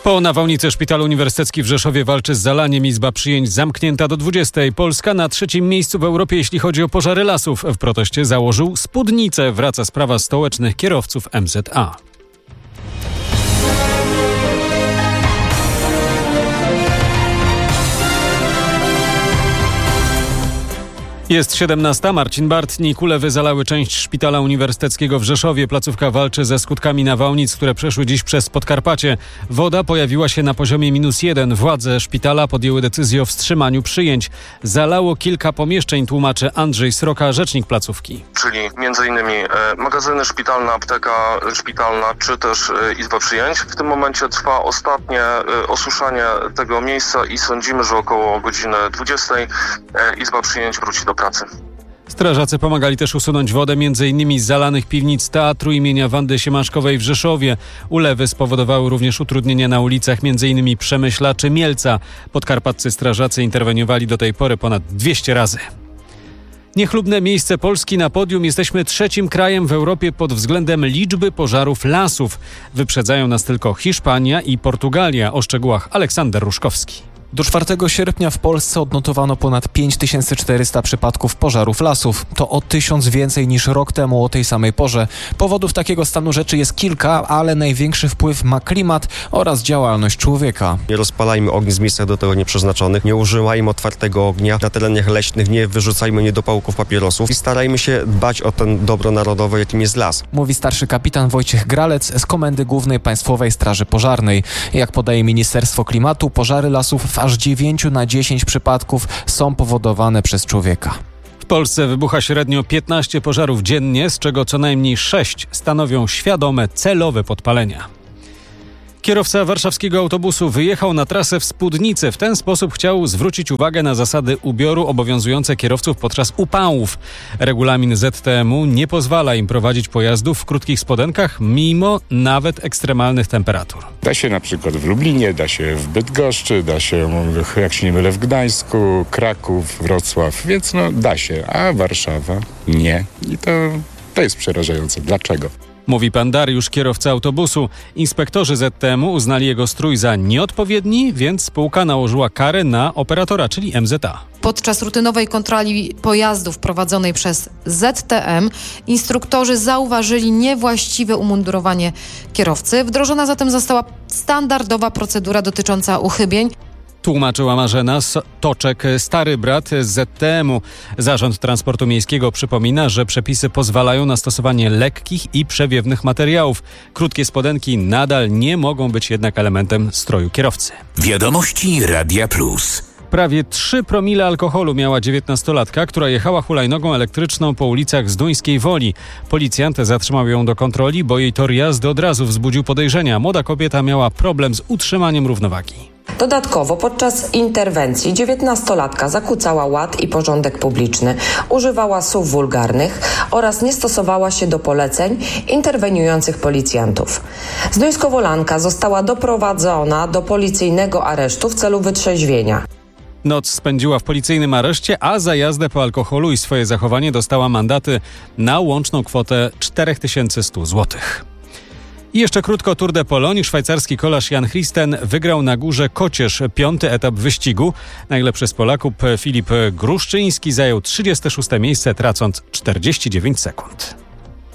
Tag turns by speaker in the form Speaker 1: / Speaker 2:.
Speaker 1: Po nawałnicy Szpital Uniwersytecki w Rzeszowie walczy z zalaniem. Izba przyjęć zamknięta do 20. Polska na 3. miejscu w Europie, jeśli chodzi o pożary lasów. W proteście założył spódnicę. Wraca sprawa stołecznych kierowców MZA. Jest 17. Marcin Bartnik. Ulewy zalały część Szpitala Uniwersyteckiego w Rzeszowie. Placówka walczy ze skutkami nawałnic, które przeszły dziś przez Podkarpacie. Woda pojawiła się na poziomie -1. Władze szpitala podjęły decyzję o wstrzymaniu przyjęć. Zalało kilka pomieszczeń, tłumaczy Andrzej Sroka, rzecznik placówki.
Speaker 2: Czyli m.in. magazyny szpitalne, apteka szpitalna, czy też izba przyjęć. W tym momencie trwa ostatnie osuszanie tego miejsca i sądzimy, że około godziny 20 izba przyjęć wróci do pracy.
Speaker 1: Strażacy pomagali też usunąć wodę m.in. z zalanych piwnic Teatru imienia Wandy Siemaszkowej w Rzeszowie. Ulewy spowodowały również utrudnienia na ulicach m.in. Przemyśla czy Mielca. Podkarpaccy strażacy interweniowali do tej pory ponad 200 razy. Niechlubne miejsce Polski na podium. Jesteśmy 3. krajem w Europie pod względem liczby pożarów lasów. Wyprzedzają nas tylko Hiszpania i Portugalia. O szczegółach Aleksander Ruszkowski.
Speaker 3: Do 4 sierpnia w Polsce odnotowano ponad 5400 przypadków pożarów lasów. To o 1000 więcej niż rok temu o tej samej porze. Powodów takiego stanu rzeczy jest kilka, ale największy wpływ ma klimat oraz działalność człowieka.
Speaker 4: Nie rozpalajmy ognisk w miejscach do tego nieprzeznaczonych, nie używajmy otwartego ognia na terenach leśnych, nie wyrzucajmy niedopałków papierosów i starajmy się dbać o ten dobro narodowe, jakim jest las.
Speaker 3: Mówi starszy kapitan Wojciech Gralec z Komendy Głównej Państwowej Straży Pożarnej. Jak podaje Ministerstwo Klimatu, pożary lasów w aż 9 na 10 przypadków są powodowane przez człowieka.
Speaker 1: W Polsce wybucha średnio 15 pożarów dziennie, z czego co najmniej 6 stanowią świadome, celowe podpalenia. Kierowca warszawskiego autobusu wyjechał na trasę w spódnicy. W ten sposób chciał zwrócić uwagę na zasady ubioru obowiązujące kierowców podczas upałów. Regulamin ZTM-u nie pozwala im prowadzić pojazdów w krótkich spodenkach, mimo nawet ekstremalnych temperatur.
Speaker 5: Da się na przykład w Lublinie, da się w Bydgoszczy, da się, jak się nie mylę, w Gdańsku, Kraków, Wrocław, więc da się, a Warszawa nie. I to jest przerażające. Dlaczego?
Speaker 1: Mówi pan Dariusz, kierowca autobusu. Inspektorzy ZTM-u uznali jego strój za nieodpowiedni, więc spółka nałożyła karę na operatora, czyli MZA.
Speaker 6: Podczas rutynowej kontroli pojazdów prowadzonej przez ZTM instruktorzy zauważyli niewłaściwe umundurowanie kierowcy. Wdrożona zatem została standardowa procedura dotycząca uchybień.
Speaker 1: Tłumaczyła Marzena Toczek, stary brat z ZTM-u. Zarząd Transportu Miejskiego przypomina, że przepisy pozwalają na stosowanie lekkich i przewiewnych materiałów. Krótkie spodenki nadal nie mogą być jednak elementem stroju kierowcy.
Speaker 7: Wiadomości Radia Plus.
Speaker 1: Prawie 3 promile alkoholu miała 19-latka, która jechała hulajnogą elektryczną po ulicach Zduńskiej Woli. Policjant zatrzymał ją do kontroli, bo jej tor jazdy od razu wzbudził podejrzenia. Młoda kobieta miała problem z utrzymaniem równowagi.
Speaker 8: Dodatkowo podczas interwencji 19-latka zakłócała ład i porządek publiczny, używała słów wulgarnych oraz nie stosowała się do poleceń interweniujących policjantów. Zduńskowolanka została doprowadzona do policyjnego aresztu w celu wytrzeźwienia.
Speaker 1: Noc spędziła w policyjnym areszcie, a za jazdę po alkoholu i swoje zachowanie dostała mandaty na łączną kwotę 4100 zł. I jeszcze krótko Tour de Pologne. Szwajcarski kolarz Jan Christen wygrał na Górze Kocierz 5. etap wyścigu. Najlepszy z Polaków Filip Gruszczyński zajął 36. miejsce, tracąc 49 sekund.